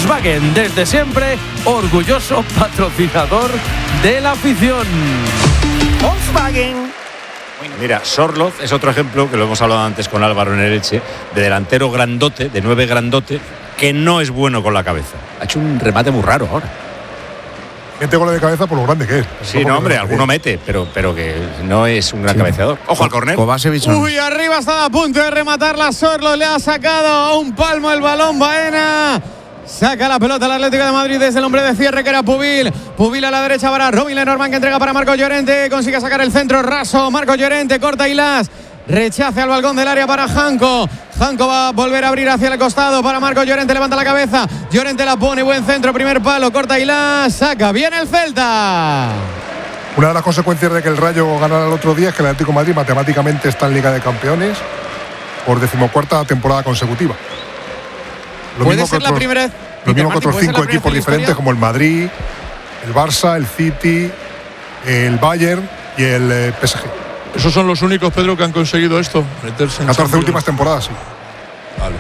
Volkswagen, desde siempre, orgulloso patrocinador de la afición. Volkswagen. Mira, Sorloz es otro ejemplo, que lo hemos hablado antes con Álvaro en el Elche, de delantero grandote, de 9 grandote, que no es bueno con la cabeza. Ha hecho un remate muy raro ahora. Mete goles de cabeza por lo grande que es. Sí, no, hombre, alguno mete, pero que no es un gran cabeceador. Ojo al córner. Uy, arriba estaba a punto de rematar la Sorloz, le ha sacado a un palmo el balón Baena. Saca la pelota el Atlético de Madrid desde el hombre de cierre que era Pubil. Pubil a la derecha para Robin Lenormand, que entrega para Marcos Llorente. Consigue sacar el centro raso. Marcos Llorente corta y las rechace al balcón del área para Janko. Janko va a volver a abrir hacia el costado para Marcos Llorente. Levanta la cabeza. Llorente la pone. Buen centro. Primer palo. Corta y las saca. Viene el Celta. Una de las consecuencias de que el Rayo ganara el otro día es que el Atlético de Madrid matemáticamente está en Liga de Campeones por 14ª temporada consecutiva. Puede ser la primera vez. Lo mismo que otros 5 equipos diferentes como el Madrid, el Barça, el City, el Bayern y el PSG. Esos son los únicos, Pedro, que han conseguido esto, meterse en 14 últimas temporadas, sí. Vale.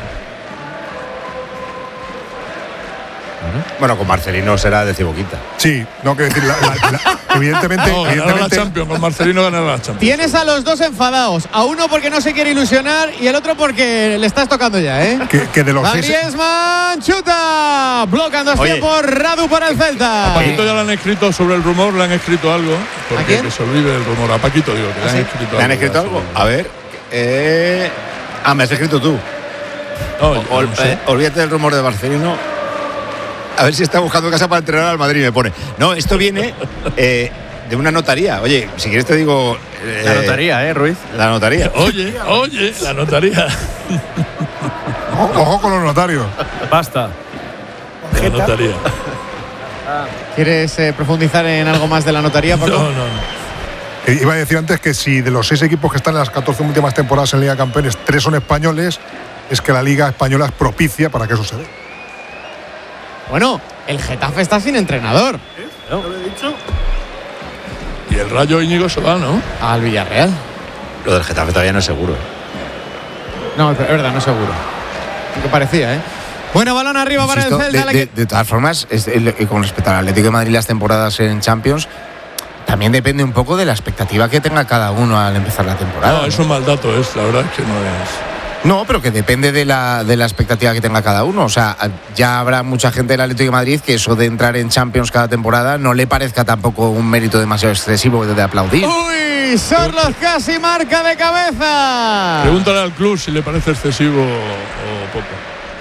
Bueno, con Marcelino será decimoquinta. Sí, no quiero decir, evidentemente. No, ganaron la Champions, con Marcelino ganaron la Champions. Tienes a los dos enfadados, a uno porque no se quiere ilusionar y el otro porque le estás tocando ya, ¿eh? Que de los Griezmann chuta, bloquean dos tiempos, Radu para el Celta. A Paquito ya le han escrito sobre el rumor, le han escrito algo. ¿A quién? Que se olvide el rumor. A Paquito digo, que le han escrito algo. ¿Me han escrito algo? A ver. Me has escrito tú. No sé. Olvídate del rumor de Marcelino. A ver si está buscando casa para entrenar al Madrid, me pone. No, esto viene de una notaría. Oye, si quieres te digo. La notaría, Ruiz. La notaría. Oye, la notaría. Ojo con los notarios. Basta. La notaría. ¿Quieres profundizar en algo más de la notaría, Paco? No. Iba a decir antes que si de los 6 equipos que están en las 14 últimas temporadas en Liga de Campeones, 3 son españoles, es que la Liga Española es propicia para que eso se dé. Bueno, el Getafe está sin entrenador. ¿No? ¿Lo he dicho? Y el Rayo Íñigo se va, ¿no? Al Villarreal. Lo del Getafe todavía no es seguro. No, es verdad, no es seguro. Lo que parecía, ¿eh? Bueno, balón arriba para el Celta. De todas formas, con respecto al Atlético de Madrid, las temporadas en Champions, también depende un poco de la expectativa que tenga cada uno al empezar la temporada. No, es un mal dato, la verdad es que no es. No, pero que depende de la expectativa que tenga cada uno. O sea, ya habrá mucha gente del Atlético de Madrid que eso de entrar en Champions cada temporada no le parezca tampoco un mérito demasiado excesivo de aplaudir. ¡Uy! Sorloz casi marca de cabeza. Pregúntale al club si le parece excesivo o poco.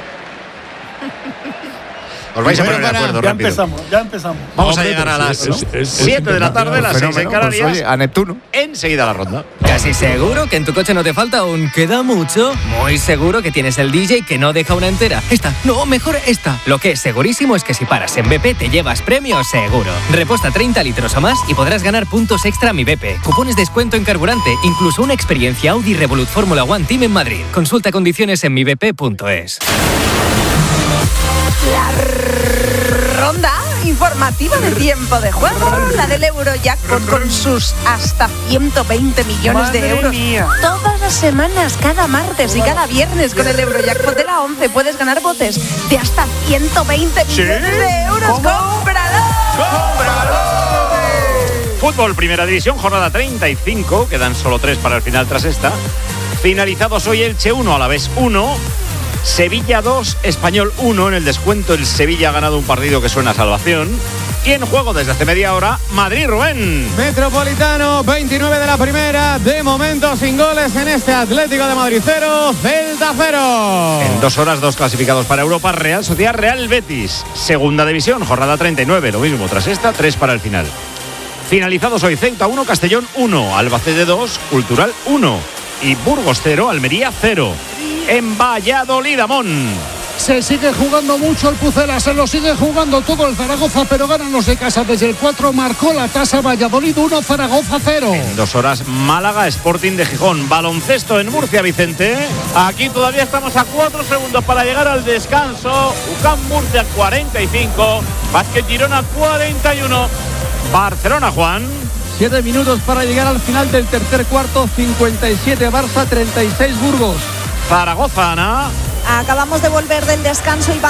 Os vais a poner de acuerdo rápido. Ya empezamos. Vamos a llegar a las 7 de la tarde, las 6 en Canarias. Pues, oye, a Neptuno. Enseguida la ronda. Casi seguro que en tu coche no te falta un queda mucho. Muy seguro que tienes el DJ que no deja una entera. Esta, no, mejor esta. Lo que es segurísimo es que si paras en BP te llevas premio seguro. Reposta 30 litros o más y podrás ganar puntos extra Mi BP. Cupones de descuento en carburante, incluso una experiencia Audi Revolut Fórmula One Team en Madrid. Consulta condiciones en mibp.es. La ronda informativa de tiempo de juego, la del Eurojackpot con sus hasta 120 millones de euros. Todas las semanas, cada martes y cada viernes con el Eurojackpot de la 11 puedes ganar botes de hasta 120 millones de euros. ¡Cómpralo! Fútbol, Primera División, jornada 35. Quedan solo 3 para el final tras esta. Finalizados hoy Elche 1, Alavés 1. Sevilla 2, Español 1. En el descuento el Sevilla ha ganado un partido que suena a salvación. Y en juego desde hace media hora, Madrid, Rubén. Metropolitano, 29 de la primera. De momento sin goles en este Atlético de Madrid 0, Celta 0. En 2 horas, 2 clasificados para Europa. Real Sociedad, Real Betis. Segunda División, jornada 39. Lo mismo tras esta, 3 para el final. Finalizados hoy, Ceuta 1, Castellón 1. Albacete 2, Cultural 1. Y Burgos 0, Almería 0. En Valladolid, Amón. Se sigue jugando mucho el Pucela, se lo sigue jugando todo el Zaragoza, pero ganan los de casa desde el 4. Marcó la tasa Valladolid 1, Zaragoza 0. En 2 horas, Málaga, Sporting de Gijón. Baloncesto en Murcia, Vicente. Aquí todavía estamos a 4 segundos para llegar al descanso. UCAM Murcia 45, Básquet Girona 41. Barcelona, Juan. 7 minutos para llegar al final del tercer cuarto. 57 Barça, 36 Burgos. Zaragoza, Ana. Acabamos de volver del descanso y